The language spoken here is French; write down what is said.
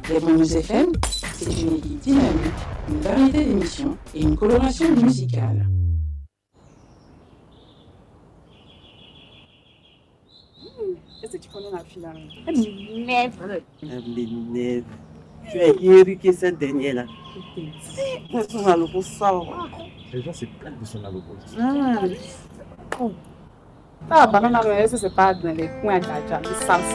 Les Bonus FM, c'est une équipe dynamique, une variété d'émissions et une coloration musicale. Est-ce que tu connais la fille là? Neve. Tu es irrigué cette dernière-là. C'est son alopo ça. Les gens se plaignent de son alopo. Ah, banana, c'est pas dans les coins d'Adja.